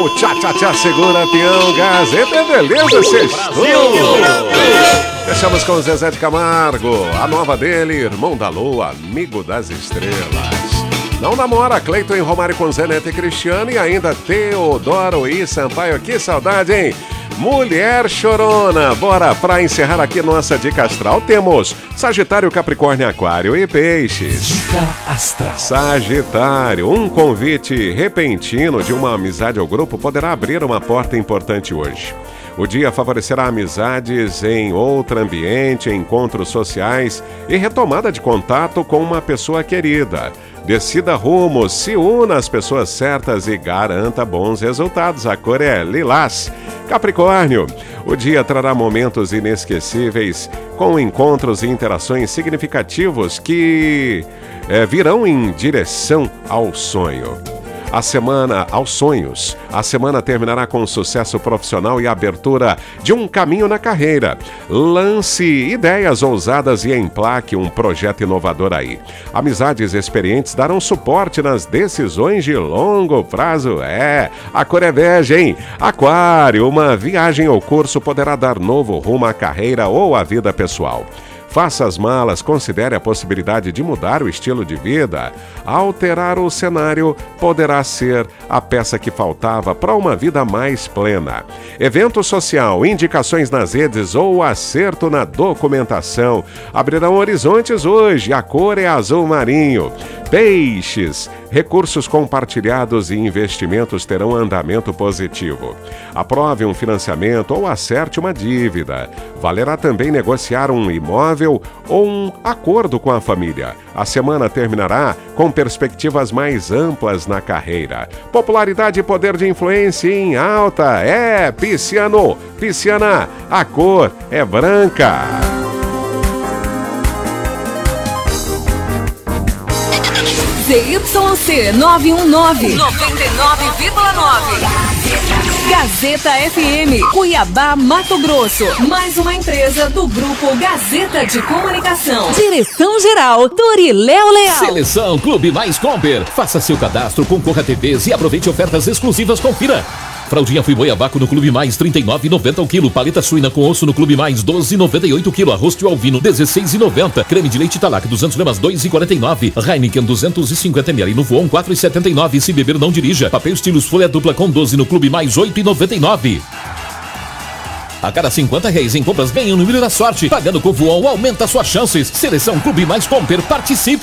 o tchá-tchá-tchá segura peão, Gazeta, beleza, sextou. Fechamos com o Zezé de Camargo, a nova dele, Irmão da Lua, Amigo das Estrelas. Não namora, Cleiton e Romário com Zé Neto e Cristiano e ainda Teodoro e Sampaio. Que saudade, hein? Mulher Chorona. Bora pra encerrar aqui nossa dica astral. Temos Sagitário, Capricórnio, Aquário e Peixes. Dica astral. Sagitário, um convite repentino de uma amizade ao grupo poderá abrir uma porta importante hoje. O dia favorecerá amizades em outro ambiente, encontros sociais e retomada de contato com uma pessoa querida. Decida rumos, se una às pessoas certas e garanta bons resultados. A cor é lilás. Capricórnio, o dia trará momentos inesquecíveis com encontros e interações significativos que virão em direção ao sonho. Aos sonhos. A semana terminará com sucesso profissional e abertura de um caminho na carreira. Lance ideias ousadas e emplaque um projeto inovador aí. Amizades experientes darão suporte nas decisões de longo prazo. A cor é bege, hein? Aquário, uma viagem ou curso poderá dar novo rumo à carreira ou à vida pessoal. Faça as malas, considere a possibilidade de mudar o estilo de vida. Alterar o cenário poderá ser a peça que faltava para uma vida mais plena. Evento social, indicações nas redes ou acerto na documentação abrirão horizontes hoje. A cor é azul marinho. Peixes, recursos compartilhados e investimentos terão andamento positivo. Aprove um financiamento ou acerte uma dívida. Valerá também negociar um imóvel ou um acordo com a família. A semana terminará com perspectivas mais amplas na carreira. Popularidade e poder de influência em alta. Pisciano, pisciana, a cor é branca. ZYC 919, 99,9. Gazeta FM, Cuiabá, Mato Grosso. Mais uma empresa do Grupo Gazeta de Comunicação. Direção-geral, Doriléo Leal. Seleção Clube Mais Comper. Faça seu cadastro, concorra a TVs e aproveite ofertas exclusivas. Confira. Fraldinha Friboia-Baco no Clube Mais, R$ 39,90 o quilo. Paleta suína com osso no Clube Mais, R$ 12,98 o quilo. Arroz tio alvino, R$ 16,90. Creme de leite Talac, 200 gramas, R$ 2,49. Heineken, 250 ml no Voon, R$ 4,79. Se beber, não dirija. Papel estilos folha dupla com 12 no Clube Mais, R$ 8,99. A cada R$50 em compras, ganhe um número da sorte. Pagando com Voon, aumenta suas chances. Seleção Clube Mais Comper, participe!